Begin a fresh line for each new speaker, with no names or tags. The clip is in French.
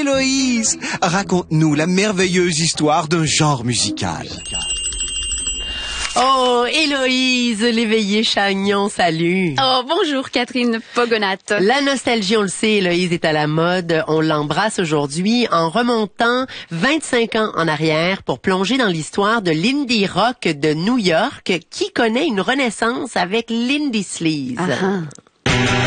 Héloïse, raconte-nous la merveilleuse histoire d'un genre musical.
Oh, Héloïse, l'éveillé Chagnon, salut.
Oh, bonjour Catherine Pogonate.
La nostalgie, on le sait, Héloïse est à la mode. On l'embrasse aujourd'hui en remontant 25 ans en arrière pour plonger dans l'histoire de l'indie rock de New York qui connaît une renaissance avec l'indie sleaze.
Ah.